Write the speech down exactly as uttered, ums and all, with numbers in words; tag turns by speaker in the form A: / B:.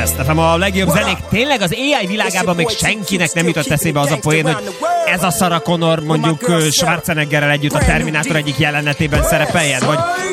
A: Best ef em, a legjobb zenék. Tényleg az á i világában még senkinek nem jutott eszébe az a poén, hogy ez a Sarah Connor mondjuk Schwarzeneggerrel együtt a Terminátor egyik jelenetében szerepeljen, vagy